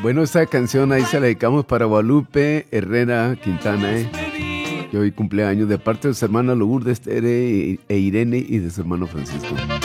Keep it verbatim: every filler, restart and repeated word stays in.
Bueno, esta canción ahí se la dedicamos para Guadalupe Herrera Quintana, ¿eh? Que hoy cumpleaños de parte de su hermana Lourdes Tere e Irene y de su hermano Francisco.